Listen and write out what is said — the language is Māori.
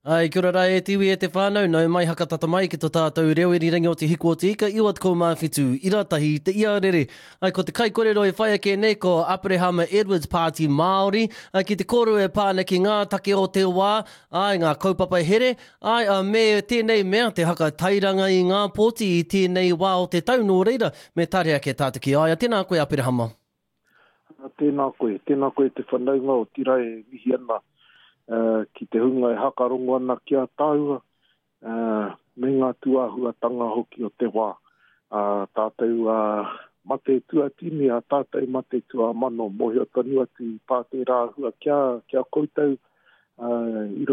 Ai, kia ora rai e tiwi e te whānau, nau mai hakatata mai ki tō tātou reo i rangi o te hiku o te ika, iwa te kou mawhitu, iratahi, te ia rere. Ai, ko te kaikorero e whai ake nei ko Aprehama Edwards Party Māori, ai, ki te koro e pāna ki ngā take o te wā, ai, ngā kaupapa here, ai, me tēnei mea te haka tairanga i ngā pōti i tēnei wā o te tau nō reira, me tare ake tātaki ai, tēnā koe Aprehama. Tēnā koe te whanaunga o tira e mihi ana. Ki te hunga e hakarongo ana kia tāua, me ngā tuahuatanga hoki o te wā. Tātou mate tuatini, a tātou mate tua mano, mohi o tonu atu pāte rāhua kia koutou,